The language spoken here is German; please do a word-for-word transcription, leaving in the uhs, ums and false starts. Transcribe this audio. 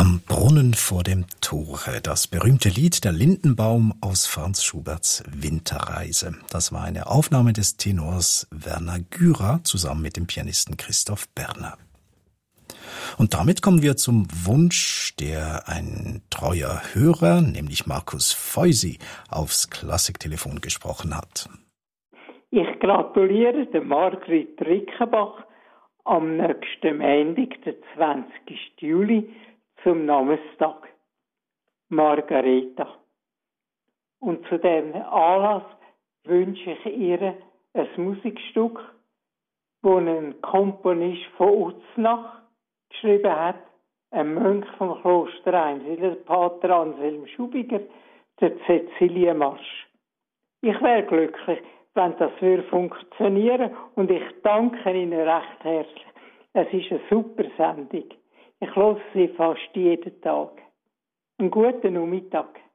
Am Brunnen vor dem Tore, das berühmte Lied Der Lindenbaum aus Franz Schuberts Winterreise. Das war eine Aufnahme des Tenors Werner Gürer zusammen mit dem Pianisten Christoph Berner. Und damit kommen wir zum Wunsch, der ein treuer Hörer, nämlich Markus Feusi, aufs Klassiktelefon gesprochen hat. Ich gratuliere der Margrit Rickenbach am nächsten Montag, den zwanzigsten Juli, zum Namenstag. Margareta. Und zu diesem Anlass wünsche ich ihr ein Musikstück, das ein Komponist von Uznach geschrieben hat, ein Mönch vom Kloster Einsiedeln, der Pater Anselm Schubiger, der Cäcilienmarsch. Ich wäre glücklich, wenn das würde funktionieren, und ich danke Ihnen recht herzlich. Es ist eine super Sendung. Ich höre sie fast jeden Tag. Einen guten Nachmittag.